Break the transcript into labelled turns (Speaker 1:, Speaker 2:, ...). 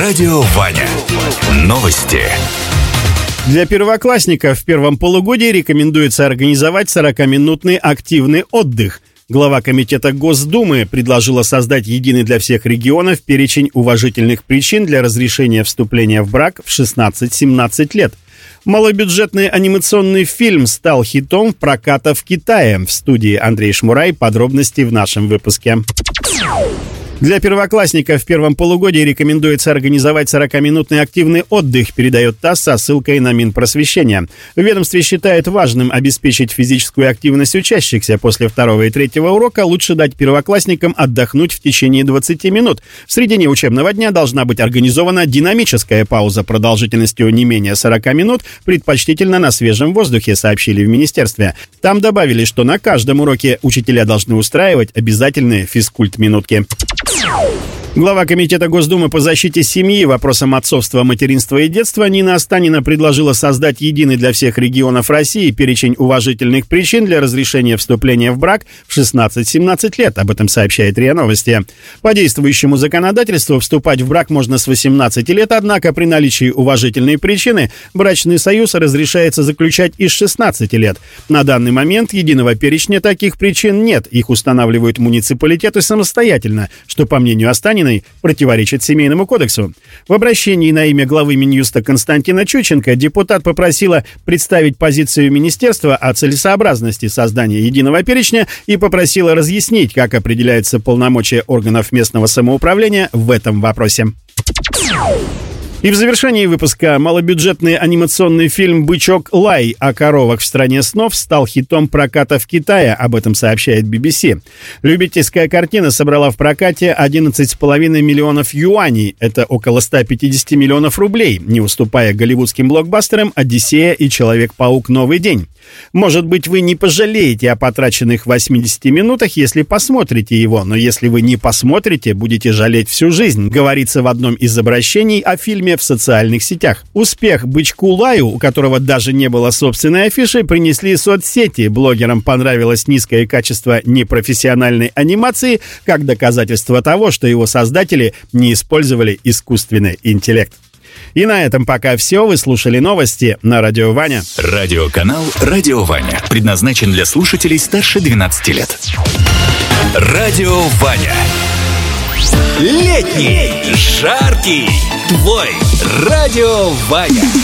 Speaker 1: Радио Ваня. Новости.
Speaker 2: Для первоклассников в первом полугодии рекомендуется организовать 40-минутный активный отдых. Глава комитета Госдумы предложила создать единый для всех регионов перечень уважительных причин для разрешения вступления в брак в 16-17 лет. Малобюджетный анимационный фильм стал хитом проката в Китае. В студии Андрей Шмурай. Подробности в нашем выпуске. Для первоклассников в первом полугодии рекомендуется организовать 40-минутный активный отдых, передает ТАСС со ссылкой на Минпросвещение. В ведомстве считают важным обеспечить физическую активность учащихся. После второго и третьего урока лучше дать первоклассникам отдохнуть в течение 20 минут. В середине учебного дня должна быть организована динамическая пауза продолжительностью не менее 40 минут, предпочтительно на свежем воздухе, сообщили в министерстве. Там добавили, что на каждом уроке учителя должны устраивать обязательные физкульт-минутки. Глава комитета Госдумы по защите семьи, вопросам отцовства, материнства и детства Нина Останина предложила создать единый для всех регионов России перечень уважительных причин для разрешения вступления в брак в 16-17 лет. Об этом сообщает РИА Новости. По действующему законодательству вступать в брак можно с 18 лет, однако при наличии уважительной причины брачный союз разрешается заключать и с 16 лет. На данный момент единого перечня таких причин нет. Их устанавливают муниципалитеты самостоятельно, что, по мнению Останиной, противоречит Семейному кодексу. В обращении на имя главы Минюста Константина Чученко депутат попросила представить позицию министерства о целесообразности создания единого перечня и попросила разъяснить, как определяются полномочия органов местного самоуправления в этом вопросе. И в завершении выпуска малобюджетный анимационный фильм «Бычок Лай» о коровах в стране снов стал хитом проката в Китае, об этом сообщает BBC. Любительская картина собрала в прокате 11,5 миллионов юаней, это около 150 миллионов рублей, не уступая голливудским блокбастерам «Одиссея» и «Человек-паук. Новый день». Может быть, вы не пожалеете о потраченных 80 минутах, если посмотрите его, но если вы не посмотрите, будете жалеть всю жизнь, говорится в одном из обращений о фильме в социальных сетях. Успех «Бычку Лаю», у которого даже не было собственной афиши, принесли соцсети. Блогерам понравилось низкое качество непрофессиональной анимации, как доказательство того, что его создатели не использовали искусственный интеллект. И на этом пока все. Вы слушали новости на Радио Ваня.
Speaker 1: Радиоканал «Радио Ваня» предназначен для слушателей старше 12 лет. Радио Ваня. Летний, жаркий, твой Радио Ваня.